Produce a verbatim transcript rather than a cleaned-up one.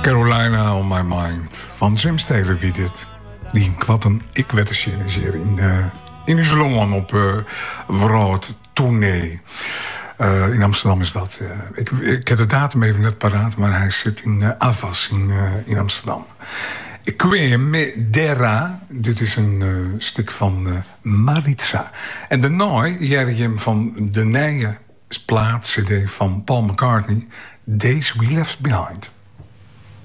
Carolina on My Mind van James Taylor wie dit. Die wat een ik werd te signaliseren in de in de salon op uh, Vrood Tournee. Uh, in Amsterdam is dat. Uh, ik, ik heb de datum even net paraat, maar hij zit in uh, Avas in, uh, in Amsterdam. Qui me dera, dit is een uh, stuk van uh, Maritza. En de Nooi, Jerjem van de Nijen plaat, cd van Paul McCartney, Days We Left Behind.